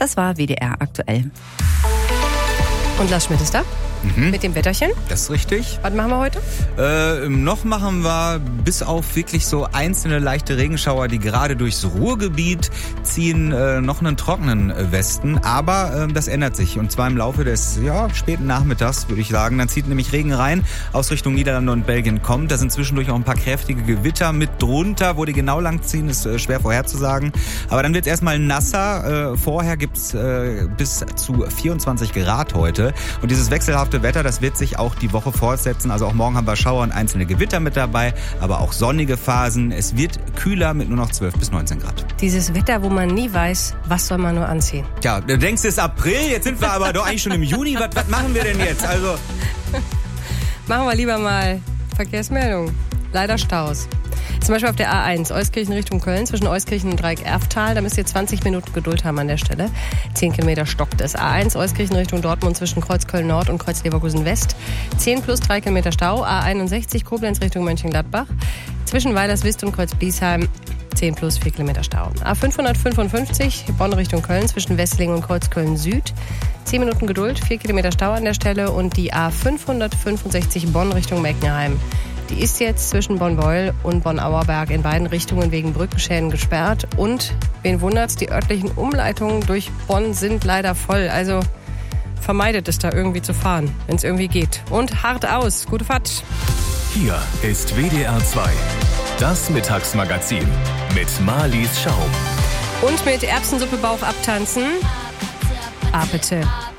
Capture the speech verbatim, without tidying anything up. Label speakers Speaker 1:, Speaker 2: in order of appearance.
Speaker 1: Das war W D R aktuell.
Speaker 2: Und Lars Schmidt ist da. Mhm. Mit dem Wetterchen.
Speaker 3: Das ist richtig.
Speaker 2: Was machen wir heute?
Speaker 3: Äh, noch machen wir bis auf wirklich so einzelne leichte Regenschauer, die gerade durchs Ruhrgebiet ziehen, äh, noch einen trockenen Westen. Aber äh, das ändert sich. Und zwar im Laufe des ja, späten Nachmittags, würde ich sagen. Dann zieht nämlich Regen rein, aus Richtung Niederlande und Belgien kommt. Da sind zwischendurch auch ein paar kräftige Gewitter mit drunter. Wo die genau lang ziehen, ist äh, schwer vorherzusagen. Aber dann wird es erstmal nasser. Äh, vorher gibt's äh, bis zu vierundzwanzig Grad heute. Und dieses wechselhafte Wetter, das wird sich auch die Woche fortsetzen. Also auch morgen haben wir Schauer und einzelne Gewitter mit dabei, aber auch sonnige Phasen. Es wird kühler mit nur noch zwölf bis neunzehn Grad.
Speaker 2: Dieses Wetter, wo man nie weiß, was soll man nur anziehen.
Speaker 3: Tja, du denkst, es ist April, jetzt sind wir aber doch eigentlich schon im Juni. Was, was machen wir denn jetzt? Also
Speaker 2: machen wir lieber mal Verkehrsmeldung. Leider Staus. Zum Beispiel auf der A eins, Euskirchen Richtung Köln, zwischen Euskirchen und Dreieck-Erftal. Da müsst ihr zwanzig Minuten Geduld haben an der Stelle. zehn Kilometer stockt es. A eins, Euskirchen Richtung Dortmund, zwischen Kreuz Köln Nord und Kreuz Leverkusen West. zehn plus drei Kilometer Stau. A einundsechzig, Koblenz Richtung Mönchengladbach. Zwischen Weilerswist und Kreuz Bliesheim. zehn plus vier Kilometer Stau. A fünfhundertfünfundfünfzig, Bonn Richtung Köln, zwischen Wesseling und Kreuz Köln Süd. zehn Minuten Geduld, vier Kilometer Stau an der Stelle. Und die A fünfhundertfünfundsechzig, Bonn Richtung Meckenheim. Die ist jetzt zwischen Bonn-Beuel und Bonn-Auerberg in beiden Richtungen wegen Brückenschäden gesperrt. Und, wen wundert's, die örtlichen Umleitungen durch Bonn sind leider voll. Also vermeidet es da irgendwie zu fahren, wenn es irgendwie geht. Und hart aus. Gute Fahrt.
Speaker 4: Hier ist W D R zwei. Das Mittagsmagazin mit Marlies Schaum.
Speaker 2: Und mit Erbsensuppe Bauch abtanzen. Ah, bitte.